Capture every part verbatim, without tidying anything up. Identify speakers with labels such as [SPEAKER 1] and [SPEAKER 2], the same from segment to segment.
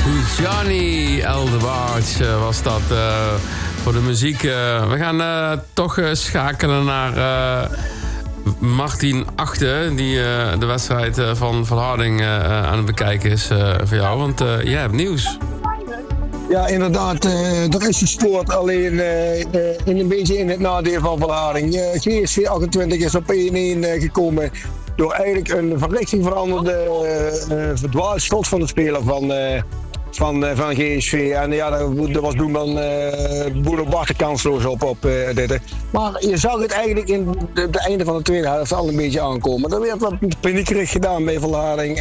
[SPEAKER 1] Johnny Eldewaard was dat uh, voor de muziek. Uh, we gaan uh, toch uh, schakelen naar uh, Martin Achten, die uh, de wedstrijd uh, van Volharding uh, aan het bekijken is uh, voor jou. Want uh, jij hebt nieuws.
[SPEAKER 2] Ja, inderdaad. Uh, er is gespoord, alleen uh, uh, in een beetje in het nadeel van Volharding. Uh, G S V achtentwintig is op één-één uh, gekomen door eigenlijk een van richting veranderde uh, uh, verdwaald schot van de speler van... Uh, Van, uh, van G S V. En ja, daar was Boeman uh, Boelo Barten kansloos op, op uh, dit. Maar je zag het eigenlijk in het einde van de tweede helft al een beetje aankomen. Er werd wat paniekerig gedaan bij Volharding. Uh,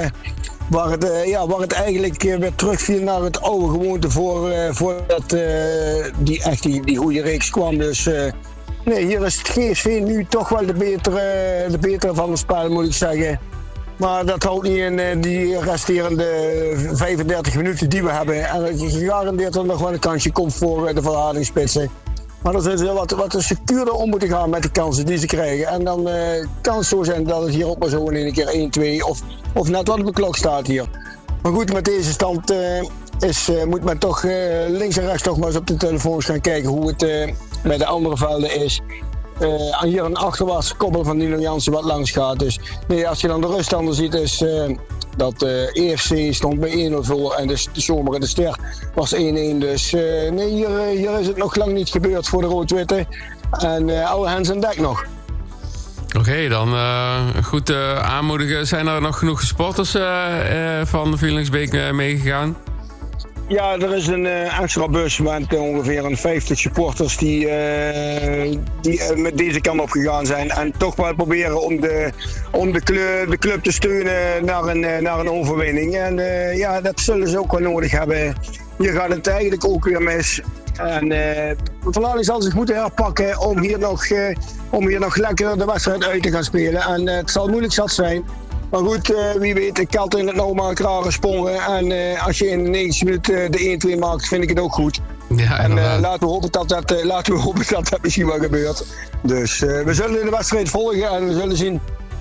[SPEAKER 2] waar, het, uh, ja, waar het eigenlijk uh, weer terugviel naar het oude gewoonte voor, uh, voordat uh, die, echt die, die goede reeks kwam. Dus uh, nee, hier is het G S V nu toch wel de betere, de betere van het spel, moet ik zeggen. Maar dat houdt niet in die resterende vijfendertig minuten die we hebben. En gegarandeerd dat er nog wel een kansje komt voor de Volhardingspitsen. Maar er zullen ze wat, wat secuurder om moeten gaan met de kansen die ze krijgen. En dan uh, kan het zo zijn dat het hier ook maar zo in een keer één twee of, of net wat op de klok staat hier. Maar goed, met deze stand uh, is, uh, moet men toch uh, links en rechts toch maar eens op de telefoons gaan kijken hoe het uh, bij de andere velden is. Uh, hier een achterwaartse koppel van Nino Jansen wat langs gaat. Dus nee, als je dan de ruststander ziet is uh, dat uh, E F C stond bij één nul voor en de, de Zomer en de Ster was één-één. Dus uh, nee, hier, uh, hier is het nog lang niet gebeurd voor de rood-witte. En uh, alle hands aan dek nog.
[SPEAKER 1] Oké, okay, dan uh, goed uh, aanmoedigen. Zijn er nog genoeg supporters uh, uh, van Vierlingsbeek uh, meegegaan?
[SPEAKER 2] Ja, er is een uh, extra bus met uh, ongeveer een vijftig supporters die, uh, die uh, met deze kant op gegaan zijn. En toch wel proberen om de, om de, club, de club te steunen naar een, uh, naar een overwinning. En uh, ja, dat zullen ze ook wel nodig hebben. Hier gaat het eigenlijk ook weer mis. En uh, Volharding zal zich moeten herpakken om hier, nog, uh, om hier nog lekker de wedstrijd uit te gaan spelen. En uh, het zal moeilijk zat zijn. Maar goed, uh, wie weet, de kat in het nauw maakt rare sprongen. En uh, als je in de negentigste minuut uh, de één twee maakt, vind ik het ook goed.
[SPEAKER 1] Ja,
[SPEAKER 2] en uh, laten, we hopen dat dat, uh, laten we hopen dat dat misschien wel gebeurt. Dus uh, we zullen de wedstrijd volgen en we zullen zien.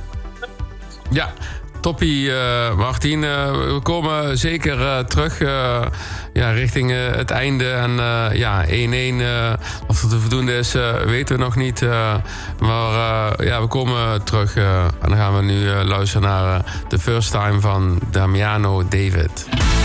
[SPEAKER 1] Ja, toppie uh, Martin. Uh, we komen zeker uh, terug uh, ja, richting uh, het einde. En uh, ja, één-één, uh, of het voldoende is, uh, weten we nog niet. Uh, maar uh, ja, we komen terug. Uh, en dan gaan we nu uh, luisteren naar uh, The First Time van Damiano David.